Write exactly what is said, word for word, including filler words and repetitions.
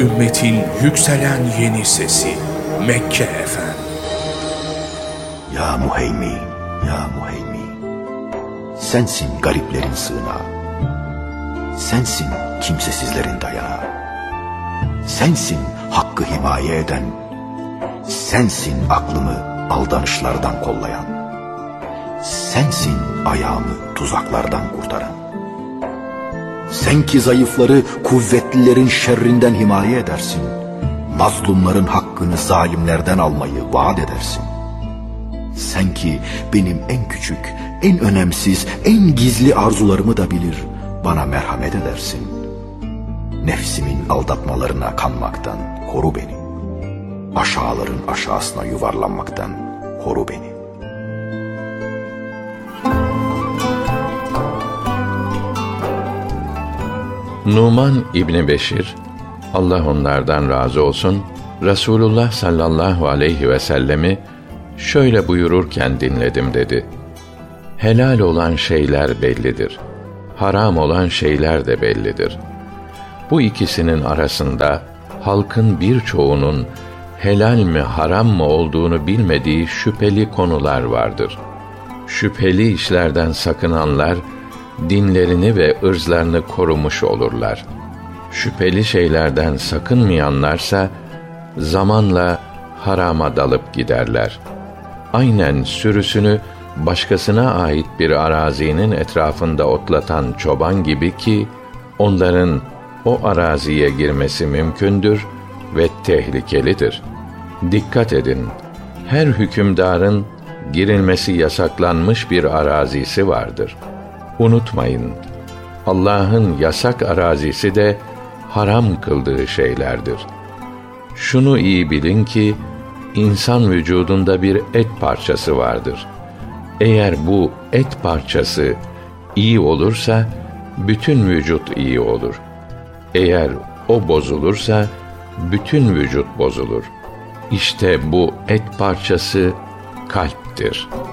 ümmetin yükselen yeni sesi Mekke Efem. Ya Muheymin, ya Muheymin, sensin gariplerin sığınağı, sensin kimsesizlerin dayanağı, sensin hakkı himaye eden, sensin aklımı aldanışlardan kollayan, sensin ayağımı tuzaklardan kurtaran. Sen ki zayıfları kuvvetlilerin şerrinden himaye edersin, mazlumların hakkını zalimlerden almayı vaat edersin. Sen ki benim en küçük, en önemsiz, en gizli arzularımı da bilir, bana merhamet edersin. Nefsimin aldatmalarına kanmaktan koru beni. Aşağıların aşağısına yuvarlanmaktan koru beni. Numan İbni Beşir, Allah onlardan razı olsun, Resulullah sallallahu aleyhi ve sellemi şöyle buyururken dinledim dedi. Helal olan şeyler bellidir. Haram olan şeyler de bellidir. Bu ikisinin arasında halkın birçoğunun helal mi haram mı olduğunu bilmediği şüpheli konular vardır. Şüpheli işlerden sakınanlar dinlerini ve ırzlarını korumuş olurlar. Şüpheli şeylerden sakınmayanlarsa zamanla harama dalıp giderler. Aynen sürüsünü başkasına ait bir arazinin etrafında otlatan çoban gibi ki onların o araziye girmesi mümkündür ve tehlikelidir. Dikkat edin, her hükümdarın girilmesi yasaklanmış bir arazisi vardır. Unutmayın, Allah'ın yasak arazisi de haram kıldığı şeylerdir. Şunu iyi bilin ki, insan vücudunda bir et parçası vardır. Eğer bu et parçası iyi olursa, bütün vücut iyi olur. Eğer o bozulursa, bütün vücut bozulur. İşte bu et parçası kalptir.